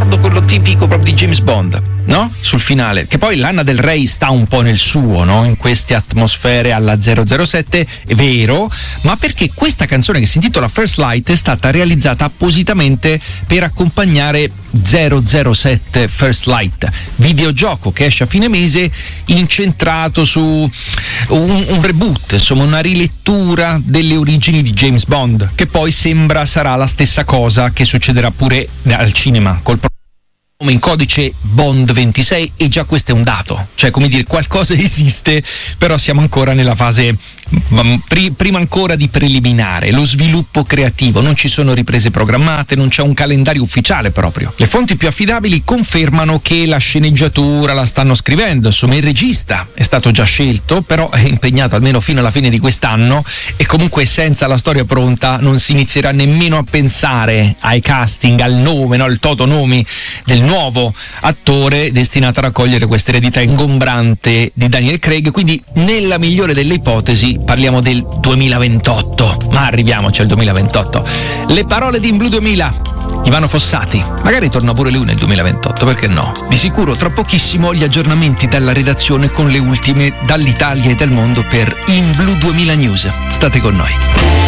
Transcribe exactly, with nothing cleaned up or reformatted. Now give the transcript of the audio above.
modo quello tipico proprio di James Bond, no? Sul finale, che poi Lana Del Rey sta un po' nel suo, no? In queste atmosfere alla zero zero sette, è vero, ma perché questa canzone che si intitola First Light è stata realizzata appositamente per accompagnare zero zero sette First Light, videogioco che esce a fine mese incentrato su un, un reboot, insomma una rilettura delle origini di James Bond, che poi sembra sarà la stessa cosa che succederà pure al cinema col in codice Bond ventisei, e già questo è un dato, cioè come dire qualcosa esiste, però siamo ancora nella fase pri- prima ancora di preliminare, lo sviluppo creativo, non ci sono riprese programmate, non c'è un calendario ufficiale proprio. Le fonti più affidabili confermano che la sceneggiatura la stanno scrivendo, insomma il regista è stato già scelto, però è impegnato almeno fino alla fine di quest'anno, e comunque senza la storia pronta non si inizierà nemmeno a pensare ai casting, al nome, no? Al toto nomi del nuovo attore destinato a raccogliere questa eredità ingombrante di Daniel Craig, quindi nella migliore delle ipotesi parliamo del duemilaventotto, ma arriviamoci al duemilaventotto. Le parole di In Blue duemila, Ivano Fossati, magari torna pure lui nel duemilaventotto, perché no? Di sicuro tra pochissimo gli aggiornamenti dalla redazione con le ultime dall'Italia e dal mondo per In Blue duemila News. State con noi.